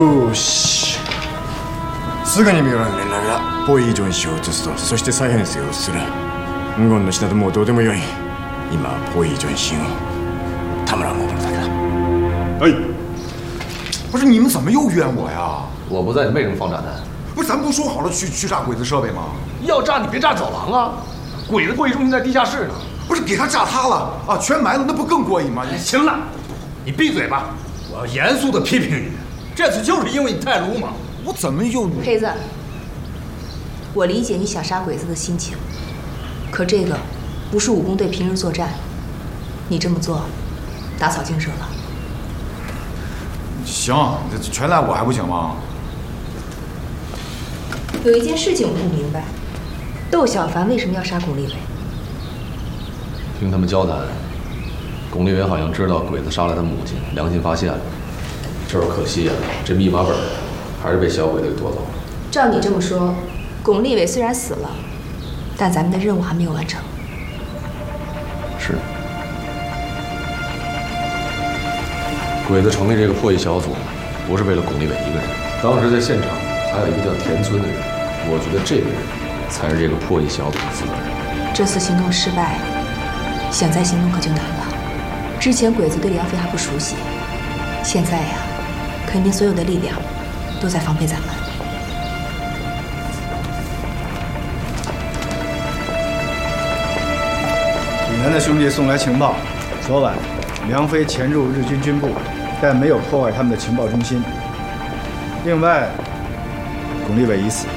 よし。すぐに三浦に連絡だ。ポイジョン氏を移すと、そして再編成をする。無言の死などもうどうでもよい。今はポイジョン氏を田村守るだけだ。 哎，不是你们怎么又冤我呀？ 我不在，你为什么放炸弹？ 不是咱不说好了去炸鬼子设备吗？ 要炸你别炸走廊啊！鬼子会议中心在地下室呢。 不是给他炸塌了啊，全埋了，那不更过瘾吗？ 行了，你闭嘴吧！我要严肃地批评你，这次就是因为你太鲁莽。 我怎么又…… 黑子，我理解你想杀鬼子的心情，可这个不是武工队平日作战，你这么做，打草惊蛇了。 行，这全赖我还不行吗？ 有一件事情我不明白，窦小凡为什么要杀巩立伟？ 听他们交谈，巩立伟好像知道鬼子杀了他母亲，良心发现了。就是可惜呀，这密码本还是被小鬼子给夺走了。 照你这么说，巩立伟虽然死了，但咱们的任务还没有完成。 是。鬼子成立这个破译小组，不是为了巩立伟一个人。当时在现场还有一个叫田村的人，我觉得这个人才是这个破译小组的负责人。 这次行动失败，想再行动可就难了。之前鬼子对梁飞还不熟悉，现在呀，肯定所有的力量都在防备咱们。 济南的兄弟送来情报，昨晚梁飞潜入日军军部，但没有破坏他们的情报中心。另外，巩立伟已死。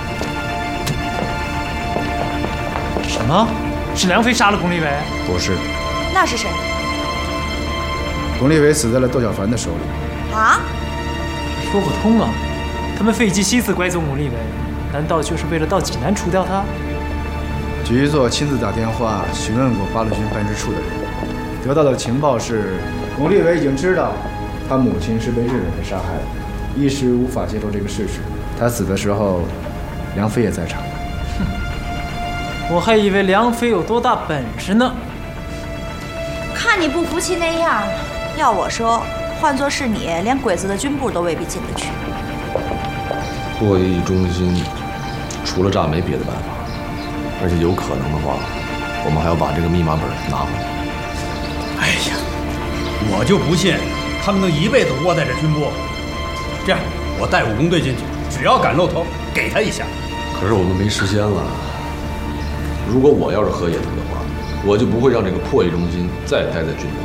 什么？是梁飞杀了巩立伟？ 不是， 那是谁？ 巩立伟死在了窦小凡的手里。 啊？ 说不通啊！他们费尽心思拐走巩立伟，难道就是为了到济南除掉他？ 局座亲自打电话询问过八路军办事处的人，得到的情报是，巩立伟已经知道他母亲是被日本人杀害的，一时无法接受这个事实。他死的时候，梁飞也在场。 我还以为梁飞有多大本事呢。 看你不服气那样，要我说，换作是你，连鬼子的军部都未必进得去。 破译中心除了炸没别的办法，而且有可能的话，我们还要把这个密码本拿回来。 哎呀，我就不信他们能一辈子窝在这军部。这样，我带武工队进去，只要敢露头，给他一下。 可是我们没时间了。如果我要是河野图的话，我就不会让这个破译中心再待在军部。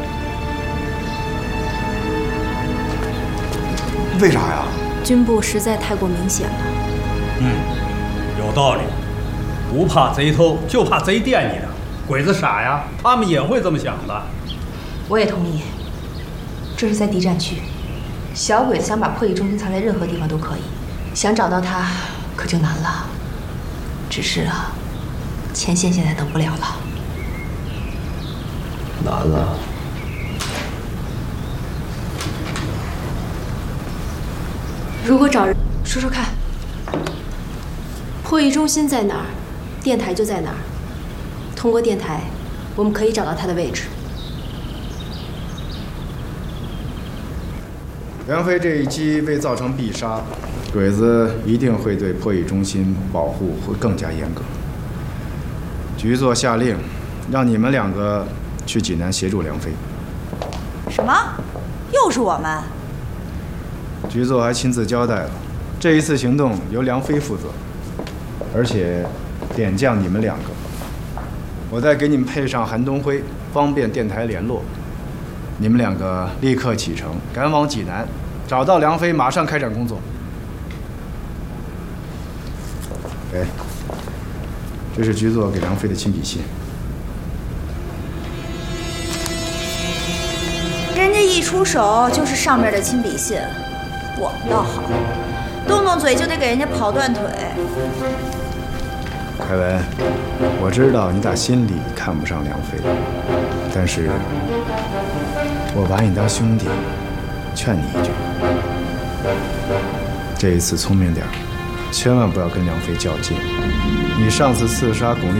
为啥呀？ 军部实在太过明显了。 有道理。不怕贼偷，就怕贼惦记着。鬼子傻呀，他们也会这么想的。 我也同意，这是在敌占区，小鬼子想把破译中心藏在任何地方都可以，想找到他可就难了。只是啊，前线现在等不了了。 难了。 如果找人，说说看，破译中心在哪儿，电台就在哪儿。通过电台，我们可以找到他的位置。 梁飞这一击未造成必杀，鬼子一定会对破译中心保护会更加严格。局座下令，让你们两个去济南协助梁飞。 什么？又是我们？ 局座还亲自交代了，这一次行动由梁飞负责，而且点将你们两个。我再给你们配上韩东辉，方便电台联络。你们两个立刻启程，赶往济南，找到梁飞，马上开展工作。哎，这是局座给梁飞的亲笔信。 人家一出手就是上面的亲笔信，我们倒好，动动嘴就得给人家跑断腿。 凯文，我知道你打心里看不上梁飞，但是我把你当兄弟，劝你一句，这一次聪明点，千万不要跟梁飞较劲。你上次刺杀巩立